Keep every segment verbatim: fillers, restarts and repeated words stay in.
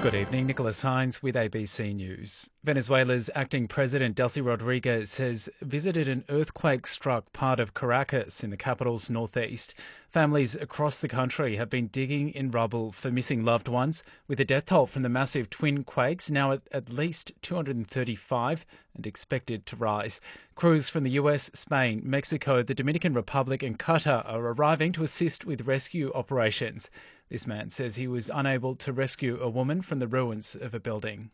Good evening, Nicholas Hines with A B C News. Venezuela's acting president Delcy Rodriguez has visited an earthquake-struck part of Caracas in the capital's northeast. Families across the country have been digging in rubble for missing loved ones, with the death toll from the massive twin quakes now at at least two hundred thirty-five and expected to rise. Crews from the U S, Spain, Mexico, the Dominican Republic and Qatar are arriving to assist with rescue operations. This man says he was unable to rescue a woman from the ruins of a building.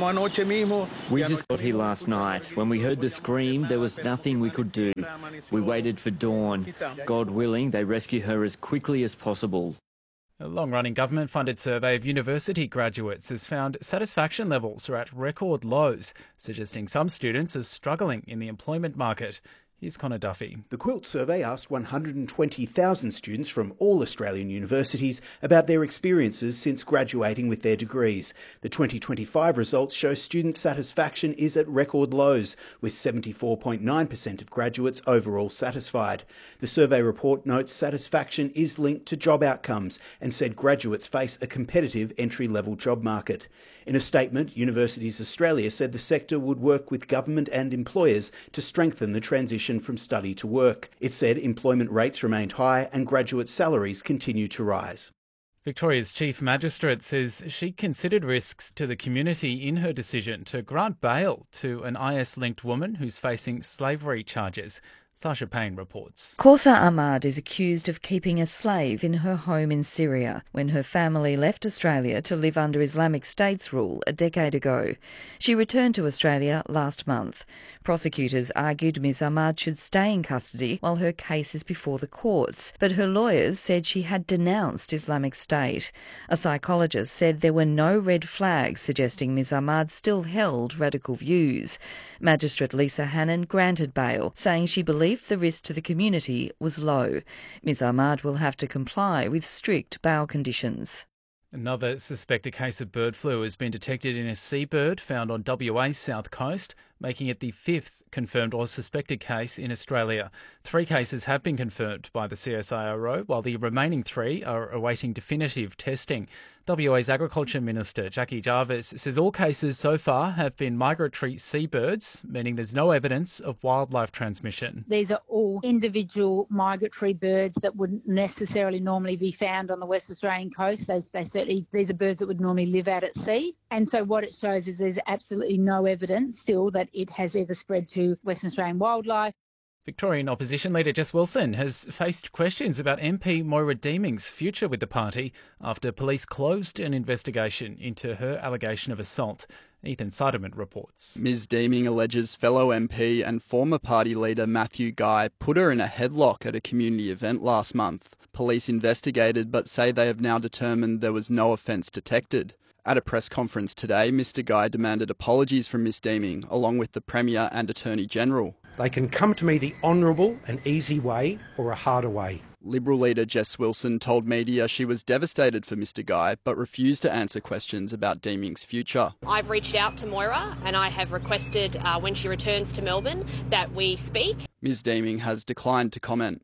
We just got here last night. When we heard the scream, there was nothing we could do. We waited for dawn. God willing, they rescue her as quickly as possible. A long-running government-funded survey of university graduates has found satisfaction levels are at record lows, suggesting some students are struggling in the employment market. Here's Connor Duffy. The Quilt survey asked one hundred twenty thousand students from all Australian universities about their experiences since graduating with their degrees. The twenty twenty-five results show student satisfaction is at record lows, with seventy-four point nine percent of graduates overall satisfied. The survey report notes satisfaction is linked to job outcomes and said graduates face a competitive entry-level job market. In a statement, Universities Australia said the sector would work with government and employers to strengthen the transition from study to work. It said employment rates remained high and graduate salaries continue to rise. Victoria's Chief Magistrate says she considered risks to the community in her decision to grant bail to an I S-linked woman who's facing slavery charges. Sasha Payne reports. Kausa Ahmad is accused of keeping a slave in her home in Syria when her family left Australia to live under Islamic State's rule a decade ago. She returned to Australia last month. Prosecutors argued Miz Ahmad should stay in custody while her case is before the courts, but her lawyers said she had denounced Islamic State. A psychologist said there were no red flags suggesting Miz Ahmad still held radical views. Magistrate Lisa Hannon granted bail, saying she believed the risk to the community was low. Miz Ahmad will have to comply with strict bail conditions. Another suspected case of bird flu has been detected in a seabird found on W A's south coast, making it the fifth confirmed or suspected case in Australia. Three cases have been confirmed by the C S I R O, while the remaining three are awaiting definitive testing. W A's Agriculture Minister Jackie Jarvis says all cases so far have been migratory seabirds, meaning there's no evidence of wildlife transmission. These are all individual migratory birds that wouldn't necessarily normally be found on the West Australian coast. They, they certainly, these are birds that would normally live out at sea. And so what it shows is there's absolutely no evidence still that it has ever spread to Western Australian wildlife. Victorian opposition leader Jess Wilson has faced questions about M P Moira Deeming's future with the party after police closed an investigation into her allegation of assault. Ethan Siderman reports. Miz Deeming alleges fellow M P and former party leader Matthew Guy put her in a headlock at a community event last month. Police investigated but say they have now determined there was no offence detected. At a press conference today, Mr Guy demanded apologies from Miz Deeming, along with the Premier and Attorney-General. They can come to me the honourable and easy way or a harder way. Liberal leader Jess Wilson told media she was devastated for Mr Guy, but refused to answer questions about Deeming's future. I've reached out to Moira and I have requested uh, when she returns to Melbourne that we speak. Miz Deeming has declined to comment.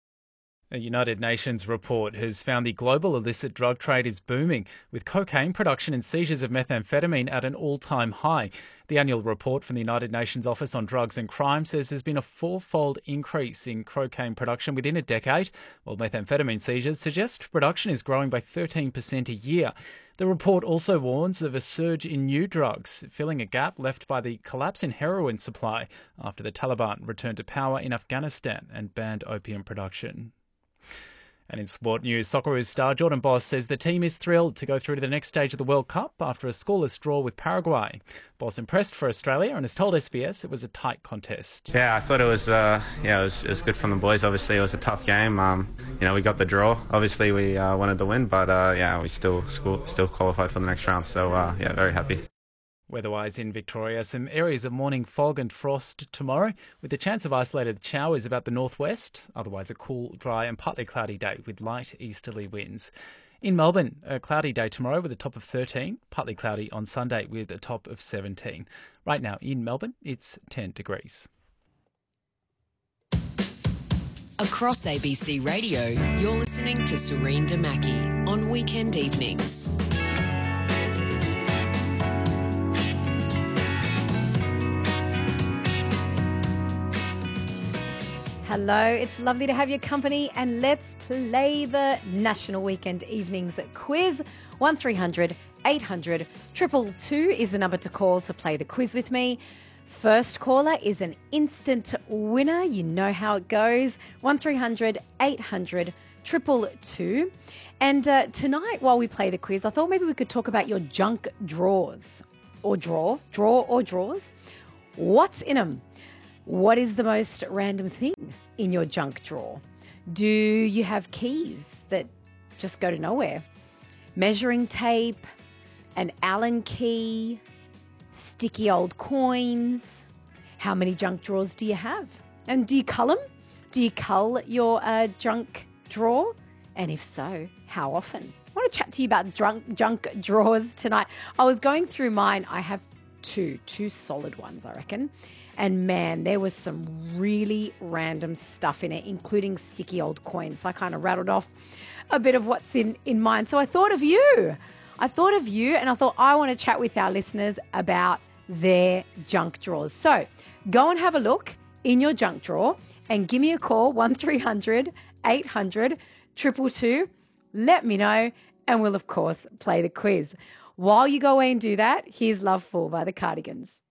A United Nations report has found the global illicit drug trade is booming, with cocaine production and seizures of methamphetamine at an all-time high. The annual report from the United Nations Office on Drugs and Crime says there's been a fourfold increase in cocaine production within a decade, while methamphetamine seizures suggest production is growing by thirteen percent a year. The report also warns of a surge in new drugs, filling a gap left by the collapse in heroin supply after the Taliban returned to power in Afghanistan and banned opium production. And in sport news, Socceroos star Jordan Boss says the team is thrilled to go through to the next stage of the World Cup after a scoreless draw with Paraguay. Boss impressed for Australia and has told S B S it was a tight contest. Yeah, I thought it was, uh, yeah, it was, it was good from the boys. Obviously, it was a tough game. Um, you know, we got the draw. Obviously, we uh, wanted to win, but uh, yeah, we still still qualified for the next round. So uh, yeah, very happy. Weather-wise in Victoria, some areas of morning fog and frost tomorrow, with a chance of isolated showers about the northwest. Otherwise, a cool, dry and partly cloudy day with light easterly winds. In Melbourne, a cloudy day tomorrow with a top of thirteen, partly cloudy on Sunday with a top of seventeen. Right now in Melbourne, it's ten degrees. Across A B C Radio, you're listening to Serene Damaki on weekend evenings. Hello, it's lovely to have your company, and let's play the National Weekend Evenings quiz. one three hundred eight hundred two two two is the number to call to play the quiz with me. First caller is an instant winner. You know how it goes. one three hundred eight hundred two two two. And uh, tonight, while we play the quiz, I thought maybe we could talk about your junk drawers. Or drawer. Drawer or drawers. What's in them? What is the most random thing in your junk drawer? Do you have keys that just go to nowhere? Measuring tape, an Allen key, sticky old coins. How many junk drawers do you have? And do you cull them? Do you cull your uh, junk drawer? And if so, how often? I want to chat to you about drunk, junk drawers tonight. I was going through mine. I have two, two solid ones, I reckon. And man, there was some really random stuff in it, including sticky old coins. So I kind of rattled off a bit of what's in, in mine. So I thought of you. I thought of you, and I thought I want to chat with our listeners about their junk drawers. So go and have a look in your junk drawer and give me a call, one three hundred eight hundred two two two. Let me know, and we'll, of course, play the quiz. While you go away and do that, here's Love Fool by the Cardigans.